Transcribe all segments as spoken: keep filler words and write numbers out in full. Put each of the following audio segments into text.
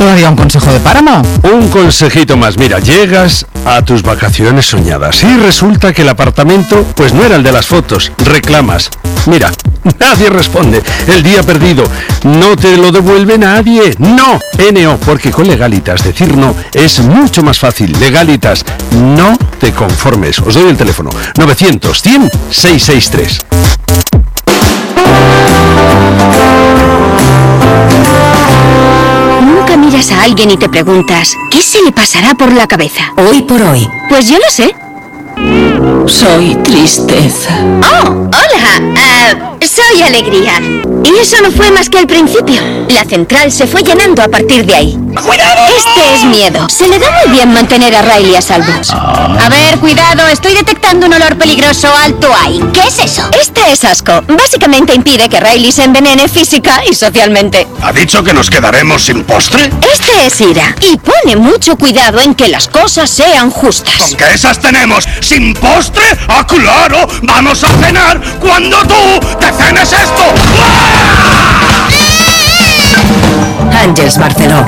todavía un consejo de páramo. Un consejito más. Mira, llegas a tus vacaciones soñadas y resulta que el apartamento pues no era el de las fotos. Reclamas. Mira, nadie responde. El día perdido. No te lo devuelve nadie. No. N O, porque con Legalitas decir no es mucho más fácil. Legalitas, no te conformes. Os doy el teléfono. novecientos, cien, seiscientos sesenta y tres. Nunca miras a alguien y te preguntas, ¿qué se le pasará por la cabeza? Hoy por hoy. Pues yo lo sé. Soy tristeza. ¡Oh! ¡Hola! Uh, soy alegría. Y eso no fue más que el principio. La central se fue llenando a partir de ahí. ¡Cuidado! Este es miedo. Se le da muy bien mantener a Riley a salvo. A ver, cuidado. Estoy detectando un olor peligroso. Alto ahí. ¿Qué es eso? Este es asco. Básicamente impide que Riley se envenene física y socialmente. ¿Ha dicho que nos quedaremos sin postre? Este es ira. Y pone mucho cuidado en que las cosas sean justas. ¿Con qué esas tenemos? ¿Sin postre? ¡Ah, claro! ¡Vamos a cenar cuando tú te cenes esto! Àngels Barceló.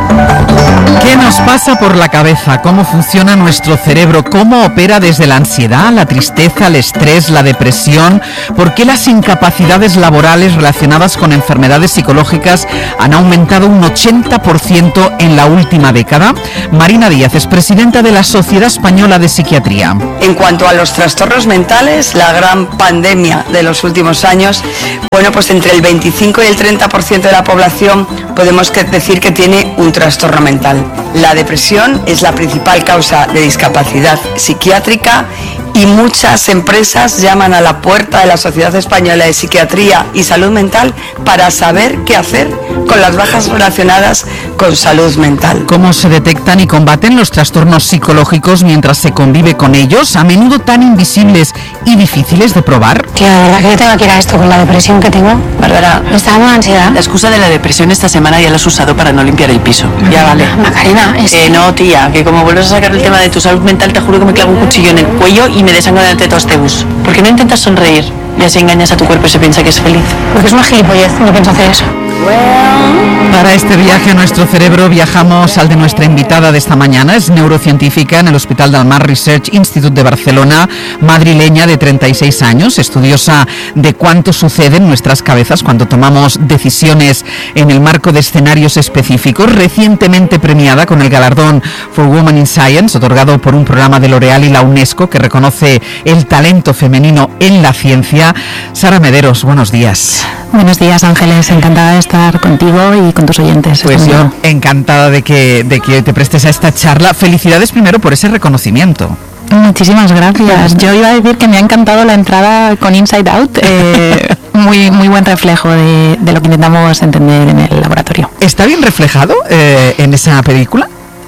¿Qué nos pasa por la cabeza? ¿Cómo funciona nuestro cerebro? ¿Cómo opera desde la ansiedad, la tristeza, el estrés, la depresión? ¿Por qué las incapacidades laborales relacionadas con enfermedades psicológicas han aumentado un ochenta por ciento en la última década? Marina Díaz es presidenta de la Sociedad Española de Psiquiatría. En cuanto a los trastornos mentales, la gran pandemia de los últimos años, bueno, pues entre el veinticinco y el treinta por ciento de la población podemos decir que tiene un trastorno mental. La depresión es la principal causa de discapacidad psiquiátrica y muchas empresas llaman a la puerta de la Sociedad Española de Psiquiatría y Salud Mental para saber qué hacer con las bajas relacionadas con salud mental. ¿Cómo se detectan y combaten los trastornos psicológicos mientras se convive con ellos, a menudo tan invisibles y difíciles de probar? Tío, la verdad que yo tengo que ir a esto con la depresión que tengo. Bárbara, me está dando ansiedad. La excusa de la depresión esta semana ya la has usado para no limpiar el piso. Ya vale. Macarena, es que... Eh, no, tía, que como vuelves a sacar el tema de tu salud mental, te juro que me clavo un cuchillo en el cuello y me desangra delante de todo este bus. ¿Por qué no intentas sonreír? Y así engañas a tu cuerpo y se piensa que es feliz. Porque es una gilipollez, no pienso hacer eso. Para este viaje a nuestro cerebro viajamos al de nuestra invitada de esta mañana. Es neurocientífica en el Hospital del Mar Research Institute de Barcelona, madrileña de treinta y seis años, estudiosa de cuánto sucede en nuestras cabezas cuando tomamos decisiones en el marco de escenarios específicos, recientemente premiada con el galardón For Women in Science, otorgado por un programa de L'Oréal y la UNESCO que reconoce el talento femenino en la ciencia. Sara Mederos, buenos días. Buenos días, Ángeles, encantada de estar contigo y con tus oyentes. Pues yo encantada de que, de que te prestes a esta charla. Felicidades primero por ese reconocimiento. Muchísimas gracias. Yo iba a decir que me ha encantado la entrada con Inside Out, eh, muy, muy buen reflejo de, de lo que intentamos entender en el laboratorio. ¿Está bien reflejado eh, en esa película?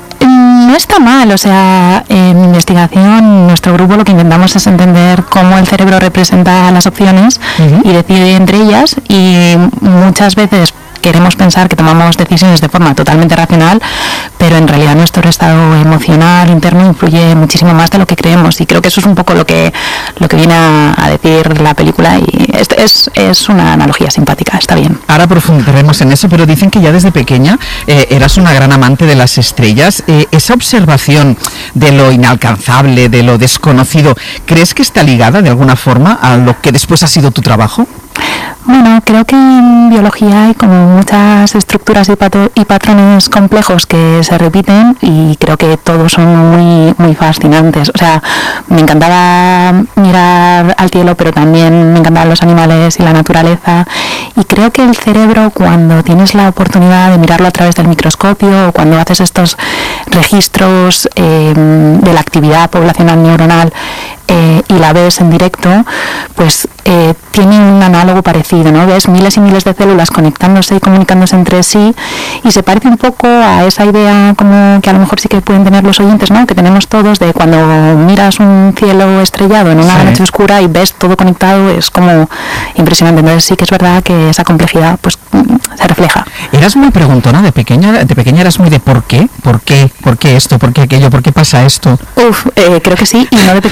No está mal, o sea, en investigación nuestro grupo lo que intentamos es entender cómo el cerebro representa las opciones uh-huh. y decide entre ellas, y muchas veces queremos pensar que tomamos decisiones de forma totalmente racional, pero en realidad nuestro estado emocional interno influye muchísimo más de lo que creemos, y creo que eso es un poco lo que lo que viene a, a decir la película, y es, es, es una analogía simpática, está bien. Ahora profundizaremos en eso, pero dicen que ya desde pequeña eh, eras una gran amante de las estrellas. Eh, esa observación de lo inalcanzable, de lo desconocido, ¿crees que está ligada de alguna forma a lo que después ha sido tu trabajo? Bueno, creo que en biología hay como muchas estructuras y, pato- y patrones complejos que se repiten, y creo que todos son muy muy fascinantes. O sea, me encantaba mirar al cielo, pero también me encantaban los animales y la naturaleza, y creo que el cerebro, cuando tienes la oportunidad de mirarlo a través del microscopio o cuando haces estos registros eh, de la actividad poblacional neuronal eh, y la ves en directo, pues eh, tiene un análogo parecido, ¿no? Ves miles y miles de células conectándose y comunicándose entre sí, y se parece un poco a esa idea como que a lo mejor sí que pueden tener los oyentes, ¿no? Que tenemos todos, de cuando miras un cielo estrellado en una sí. noche oscura y ves todo conectado, es como impresionante. Entonces sí que es verdad que esa complejidad pues se refleja. ¿Eras muy preguntona de pequeña? ¿De pequeña eras muy de por qué? ¿Por qué? ¿Por qué esto? ¿Por qué aquello? ¿Por qué pasa esto? Uf, eh, creo que sí, y no de pequeña.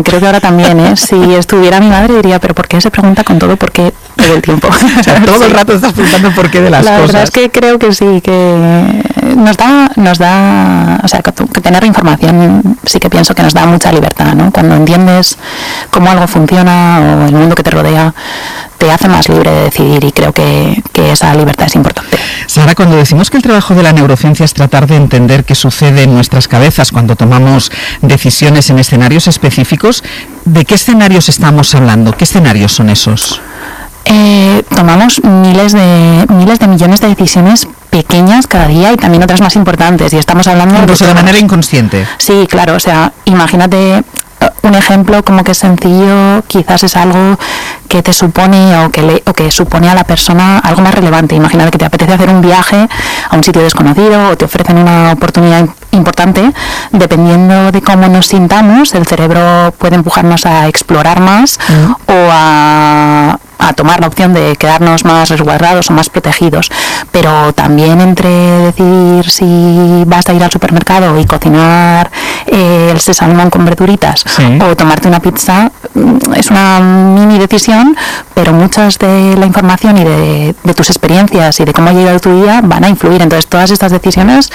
creo que ahora también, ¿eh? Si estuviera mi madre diría, pero ¿por qué se pregunta con todo? ¿Por qué todo el tiempo? O sea, todo el rato estás preguntando por qué de las la cosas. La verdad es que creo que sí, que nos da, nos da, o sea, que, que tener información sí que pienso que nos da mucha libertad, ¿no? Cuando entiendes cómo algo funciona o el mundo que te rodea, te hace más libre de decidir, y creo que, que esa libertad es importante. Sara, cuando decimos que el trabajo de la neurociencia es tratar de entender qué sucede en nuestras cabezas cuando tomamos decisiones en escenarios específicos, ¿de qué escenarios estamos hablando? ¿Qué escenarios son esos? Eh, tomamos miles de miles de millones de decisiones pequeñas cada día y también otras más importantes, y estamos hablando incluso de, de manera inconsciente. Sí, claro, o sea, imagínate un ejemplo como que es sencillo, quizás es algo que te supone o que le, o que supone a la persona algo más relevante. Imagínate que te apetece hacer un viaje a un sitio desconocido o te ofrecen una oportunidad importante. Dependiendo de cómo nos sintamos, el cerebro puede empujarnos a explorar más mm. o a, a tomar la opción de quedarnos más resguardados o más protegidos. Pero también entre decidir si vas a ir al supermercado y cocinar eh, el sesamón con verduritas, sí, o tomarte una pizza, es una mini decisión, pero muchas de la información y de, de tus experiencias y de cómo ha llegado tu día van a influir. Entonces todas estas decisiones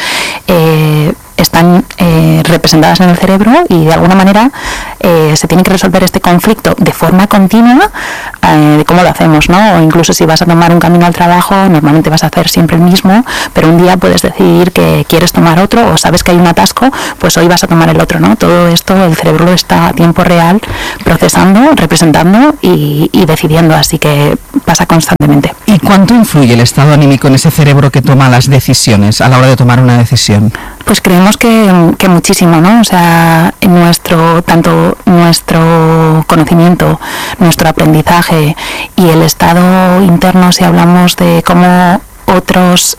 eh, están eh, representadas en el cerebro, y de alguna manera eh, se tiene que resolver este conflicto de forma continua eh, de cómo lo hacemos, ¿no? O incluso si vas a tomar un camino al trabajo, normalmente vas a hacer siempre el mismo, pero un día puedes decidir que quieres tomar otro, o sabes que hay un atasco, pues hoy vas a tomar el otro, ¿no? Todo esto el cerebro lo está a tiempo real procesando, representando y, y decidiendo, así que pasa constantemente. ¿Y cuánto influye el estado anímico en ese cerebro que toma las decisiones a la hora de tomar una decisión? Pues creemos que, que muchísimo, ¿no? O sea, nuestro, tanto nuestro conocimiento, nuestro aprendizaje y el estado interno, si hablamos de cómo otros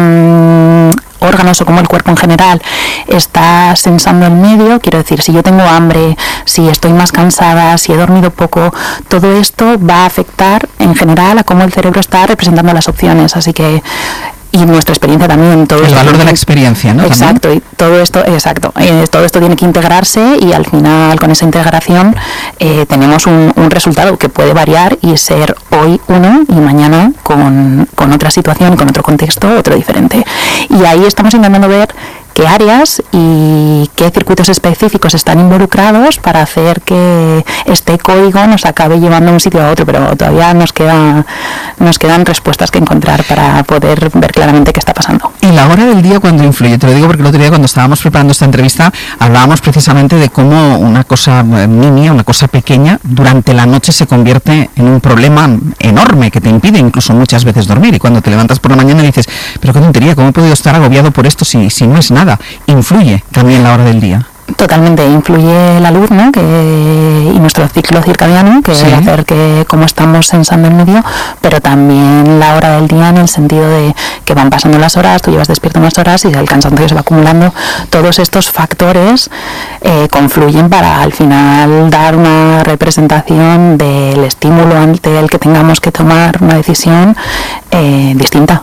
eh, órganos o como el cuerpo en general está sensando el medio, quiero decir, si yo tengo hambre, si estoy más cansada, si he dormido poco, todo esto va a afectar en general a cómo el cerebro está representando las opciones, así que y nuestra experiencia también, todo el esto valor de la experiencia, ¿no? Exacto, ¿también? y todo esto, exacto, eh, todo esto tiene que integrarse, y al final con esa integración eh, tenemos un, un resultado que puede variar y ser hoy uno y mañana con, con otra situación, con otro contexto, otro diferente. Y ahí estamos intentando ver qué áreas y qué circuitos específicos están involucrados para hacer que este código nos acabe llevando de un sitio a otro, pero todavía nos queda nos quedan respuestas que encontrar para poder ver claramente qué está pasando. ¿Y la hora del día cuándo influye? Te lo digo porque el otro día, cuando estábamos preparando esta entrevista, hablábamos precisamente de cómo una cosa nimia, una cosa pequeña, durante la noche se convierte en un problema enorme que te impide incluso muchas veces dormir, y cuando te levantas por la mañana dices, pero qué tontería, ¿cómo he podido estar agobiado por esto si, si no es nada? Influye también la hora del día. Totalmente, influye la luz, ¿no? Que, y nuestro ciclo circadiano, que sí, va a hacer que cómo estamos sensando el medio, pero también la hora del día, en el sentido de que van pasando las horas, tú llevas despierto unas horas y el cansancio se va acumulando. Todos estos factores eh, confluyen para al final dar una representación del estímulo ante el que tengamos que tomar una decisión eh, distinta.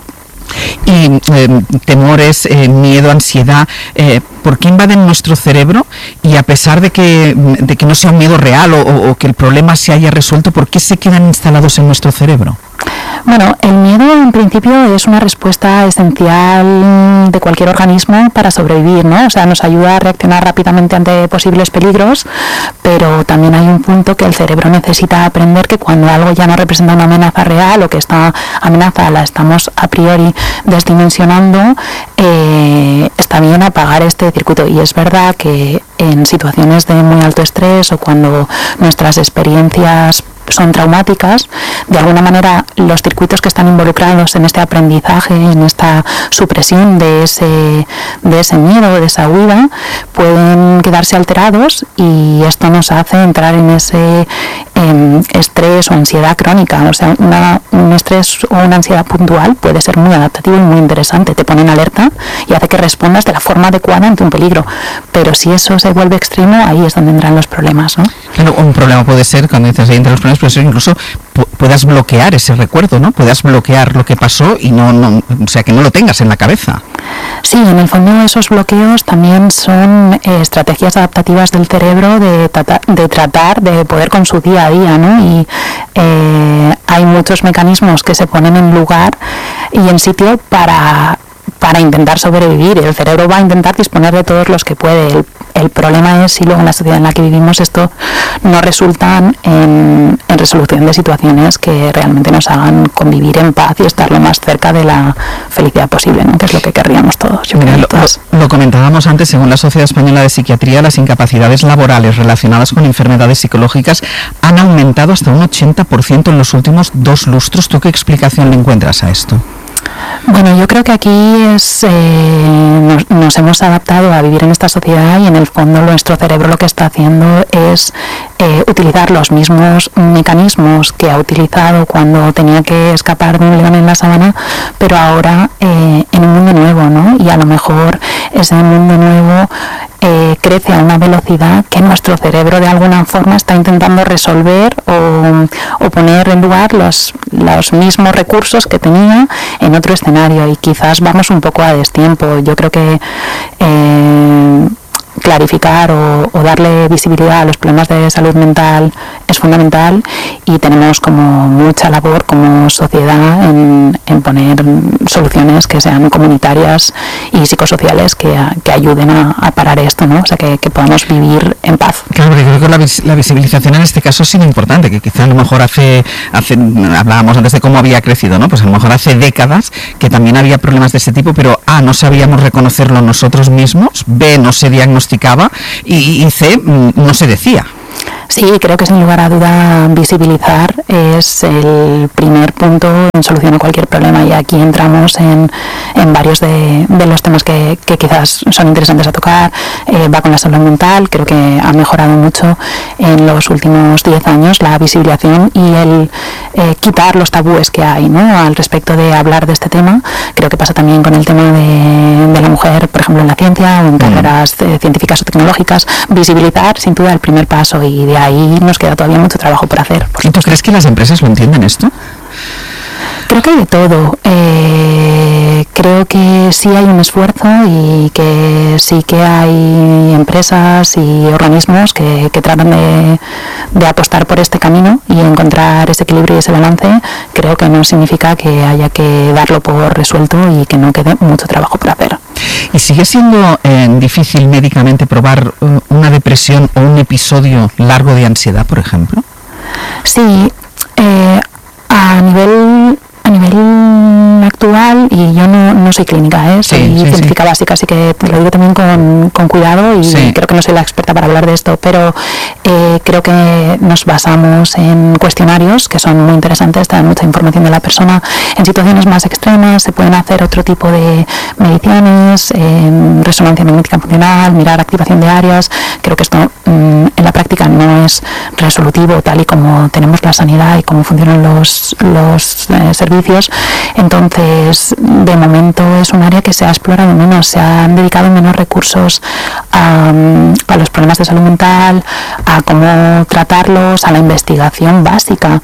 Y eh, temores, eh, miedo, ansiedad, eh, ¿por qué invaden nuestro cerebro? Y a pesar de que, de que no sea un miedo real o, o que el problema se haya resuelto, ¿por qué se quedan instalados en nuestro cerebro? Bueno, el miedo en principio es una respuesta esencial de cualquier organismo para sobrevivir, ¿no? O sea, nos ayuda a reaccionar rápidamente ante posibles peligros, pero también hay un punto que el cerebro necesita aprender, que cuando algo ya no representa una amenaza real, o que esta amenaza la estamos a priori desdimensionando, eh, está bien apagar este circuito. Y es verdad que en situaciones de muy alto estrés, o cuando nuestras experiencias son traumáticas, de alguna manera los circuitos que están involucrados en este aprendizaje, en esta supresión de ese, de ese miedo, de esa huida, pueden quedarse alterados, y esto nos hace entrar en ese eh, estrés o ansiedad crónica. O sea, una, un estrés o una ansiedad puntual puede ser muy adaptativo y muy interesante, te pone en alerta y hace que respondas de la forma adecuada ante un peligro, pero si eso se vuelve extremo, ahí es donde entran los problemas, ¿no? Claro, un problema puede ser, cuando dices ahí entre los problemas, puede ser incluso pu- puedas bloquear ese recuerdo, ¿no? Puedas bloquear lo que pasó y no, no, o sea, que no lo tengas en la cabeza. Sí, en el fondo esos bloqueos también son eh, estrategias adaptativas del cerebro de, trata, de tratar de poder con su día a día, ¿no? Y eh, hay muchos mecanismos que se ponen en lugar y en sitio para, para intentar sobrevivir. El cerebro va a intentar disponer de todos los que puede. El, el problema es si luego en la sociedad en la que vivimos esto no resulta en, en resolución de situaciones que realmente nos hagan convivir en paz y estar lo más cerca de la felicidad posible, ¿no? Que es lo que querríamos todos. Yo Mira, creo lo, todas. lo, lo comentábamos antes, según la Sociedad Española de Psiquiatría, las incapacidades laborales relacionadas con enfermedades psicológicas han aumentado hasta un ochenta por ciento en los últimos dos lustros. ¿Tú qué explicación le encuentras a esto? Bueno, yo creo que aquí es, eh, nos, nos hemos adaptado a vivir en esta sociedad y en el fondo nuestro cerebro lo que está haciendo es eh, utilizar los mismos mecanismos que ha utilizado cuando tenía que escapar de un león en la sabana, pero ahora eh, en un mundo nuevo, ¿no? Y a lo mejor ese mundo nuevo eh, crece a una velocidad que nuestro cerebro de alguna forma está intentando resolver o, o poner en lugar los, los mismos recursos que tenía en otro escenario, y quizás vamos un poco a destiempo. Yo creo que eh, clarificar o, o darle visibilidad a los problemas de salud mental es fundamental, y tenemos como mucha labor como sociedad en, en poner soluciones que sean comunitarias y psicosociales que, que ayuden a, a parar esto, ¿no? O sea, que, que podamos vivir en paz. Claro, porque creo que la, vis la visibilización en este caso es muy importante, que quizá a lo mejor hace, hace, hablábamos antes de cómo había crecido, ¿no? Pues a lo mejor hace décadas que también había problemas de ese tipo, pero A, no sabíamos reconocerlo nosotros mismos, B, no se diagnosticaba, y, y C, no se decía. Sí, creo que sin lugar a duda visibilizar es el primer punto en solución a cualquier problema, y aquí entramos en, en varios de, de los temas que, que quizás son interesantes a tocar. Eh, va con la salud mental, creo que ha mejorado mucho en los últimos diez años la visibilización y el eh, quitar los tabúes que hay, ¿no? Al respecto de hablar de este tema. Creo que pasa también con el tema de, de la mujer, por ejemplo, en la ciencia o en carreras eh, científicas o tecnológicas. Visibilizar sin duda el primer paso, y de ahí nos queda todavía mucho trabajo por hacer. Por ¿Y tú crees que las empresas lo entienden esto? Creo que hay de todo. Eh, creo que sí hay un esfuerzo, y que sí que hay empresas y organismos que, que tratan de, de apostar por este camino y encontrar ese equilibrio y ese balance. Creo que no significa que haya que darlo por resuelto y que no quede mucho trabajo por hacer. ¿Y sigue siendo eh, difícil médicamente probar uh, una depresión o un episodio largo de ansiedad, por ejemplo? Sí, eh, a nivel a nivel actual, y yo no, no soy clínica, ¿eh? soy sí, sí, científica sí. básica, así que lo digo también con, con cuidado, y sí. creo que no soy la experta para hablar de esto, pero eh, creo que nos basamos en cuestionarios que son muy interesantes, te dan mucha información de la persona. En situaciones más extremas se pueden hacer otro tipo de mediciones, eh, resonancia magnética funcional, mirar activación de áreas. Creo que esto mm, en la práctica no es resolutivo, tal y como tenemos la sanidad y cómo funcionan los, los eh, servicios. Entonces, de momento es un área que se ha explorado menos, se han dedicado menos recursos a, a los problemas de salud mental, a cómo tratarlos, a la investigación básica.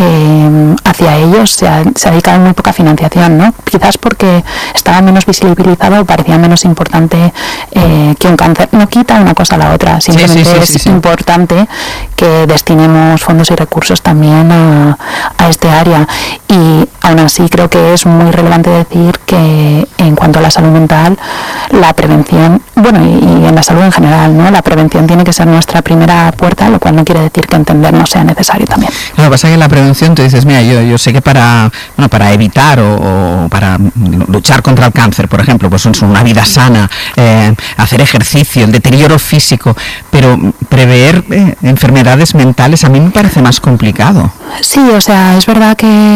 Eh, hacia ellos se ha, se ha dedicado muy poca financiación, ¿no? Quizás porque estaba menos visibilizado, parecía menos importante eh, que un cáncer. No quita una cosa a la otra, simplemente sí, sí, sí, es sí, sí. importante que destinemos fondos y recursos también a, a este área. Y aún así creo que es muy relevante decir que en cuanto a la salud mental, la prevención, bueno, y, y en la salud en general, ¿no? La prevención tiene que ser nuestra primera puerta, lo cual no quiere decir que entender no sea necesario también. Lo que pasa es que la prevención, tú dices, mira, yo, yo sé que para, bueno, para evitar o, o para luchar contra el cáncer, por ejemplo, pues es una vida sana, eh, hacer ejercicio, el deterioro físico, pero prever eh, enfermedades mentales a mí me parece más complicado. Sí, o sea, es verdad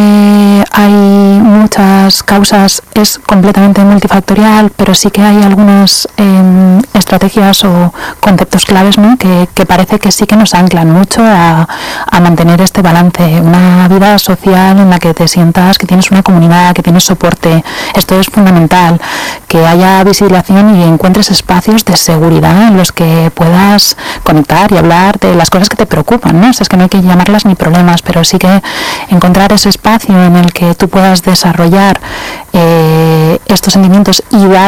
que hay muchas causas, es completamente multifactorial, pero sí que hay algunas eh, estrategias o conceptos claves, ¿no? que, que parece que sí que nos anclan mucho a, a mantener este balance, una vida social en la que te sientas que tienes una comunidad, que tienes soporte. Esto es fundamental, que haya visibilización y encuentres espacios de seguridad en los que puedas conectar y hablar de las cosas que te preocupan, ¿no? O sea, es que no hay que llamarlas ni problemas, pero sí que encontrar ese espacio en el que tú puedas desarrollar eh, estos sentimientos y dar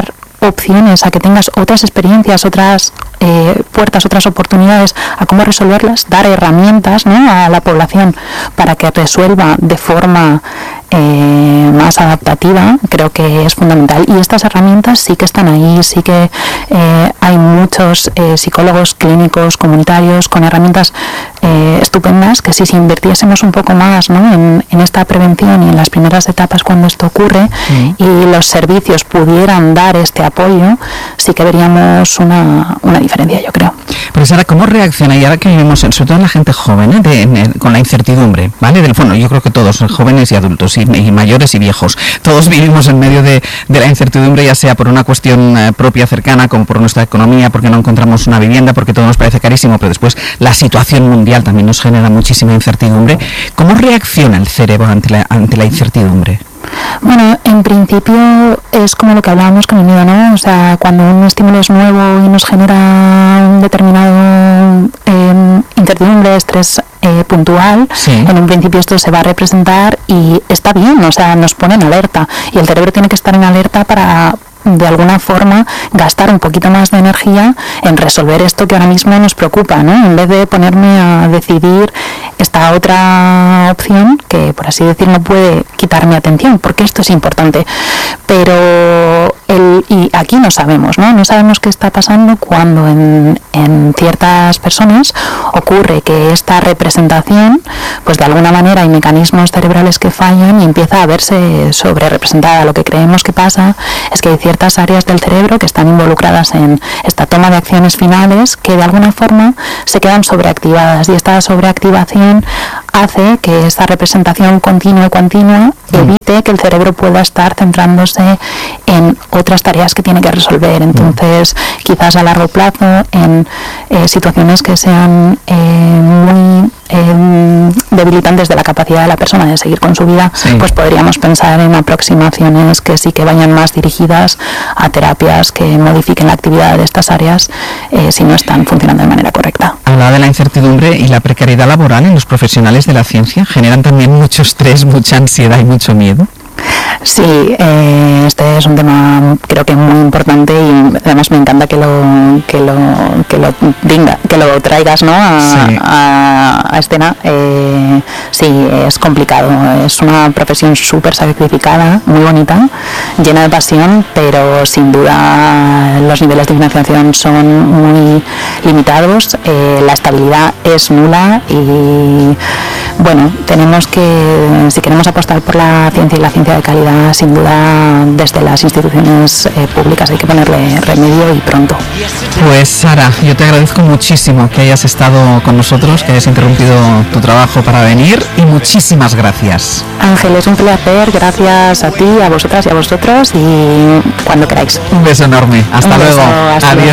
opciones, a que tengas otras experiencias, otras eh, puertas, otras oportunidades, a cómo resolverlas, dar herramientas, ¿no?, a la población para que resuelva de forma eh, más adaptativa, creo que es fundamental. Y estas herramientas sí que están ahí, sí que eh, hay muchos eh, psicólogos clínicos, comunitarios, con herramientas eh, estupendas, que si, si invirtiésemos un poco más, ¿no?, en, en esta prevención y en las primeras etapas cuando esto ocurre, sí, y los servicios pudieran dar este apoyo, sí que veríamos una, una diferencia, yo creo. Pero Sara, ¿cómo reacciona? Y ahora que vivimos, sobre todo en la gente joven, ¿eh? de, de, con la incertidumbre, ¿vale? Del fondo, yo creo que todos, jóvenes y adultos, y, y mayores y viejos, todos vivimos en medio de, de la incertidumbre, ya sea por una cuestión eh, propia cercana, como por nuestra economía, porque no encontramos una vivienda, porque todo nos parece carísimo, pero después la situación mundial también nos genera muchísima incertidumbre. ¿Cómo reacciona el cerebro ante la, ante la incertidumbre? Bueno, en principio es como lo que hablábamos con el miedo, ¿no? O sea, cuando un estímulo es nuevo y nos genera un determinado eh, incertidumbre, estrés eh, puntual, sí, en un principio esto se va a representar y está bien, o sea, nos pone en alerta y el cerebro tiene que estar en alerta para, de alguna forma, gastar un poquito más de energía en resolver esto que ahora mismo nos preocupa, ¿no? En vez de ponerme a decidir esta otra opción que, por así decirlo, puede quitarme atención, porque esto es importante. Pero el, y aquí no sabemos, ¿no? No sabemos qué está pasando cuando en, en ciertas personas ocurre que esta representación, pues de alguna manera hay mecanismos cerebrales que fallan y empieza a verse sobre representada. Lo que creemos que pasa es que hay ciertas áreas del cerebro que están involucradas en esta toma de acciones finales que de alguna forma se quedan sobreactivadas, y esta sobreactivación hace que esta representación continua y continua evite que el cerebro pueda estar centrándose en otras tareas que tiene que resolver. Entonces, quizás a largo plazo, en eh, situaciones que sean eh, muy eh, debilitantes de la capacidad de la persona de seguir con su vida, sí, pues podríamos pensar en aproximaciones que sí que vayan más dirigidas a terapias que modifiquen la actividad de estas áreas eh, si no están funcionando de manera correcta. Hablaba de la incertidumbre y la precariedad laboral en los profesionales de la ciencia. ¿Generan también mucho estrés, mucha ansiedad y mucho miedo? Sí, eh, este es un tema creo que muy importante y además me encanta que lo que lo que lo venga, que lo traigas, ¿no? a, sí. a, a escena. Eh, sí, es complicado, es una profesión súper sacrificada, muy bonita, llena de pasión, pero sin duda los niveles de financiación son muy limitados, eh, la estabilidad es nula y bueno, tenemos que, si queremos apostar por la ciencia y la ciencia de calidad, sin duda desde las instituciones eh, públicas hay que ponerle remedio y pronto. Pues Sara, yo te agradezco muchísimo que hayas estado con nosotros, que hayas interrumpido tu trabajo para venir, y muchísimas gracias. Ángel, es un placer, gracias a ti, a vosotras y a vosotros, y cuando queráis. Un beso enorme, hasta un luego, beso, hasta adiós.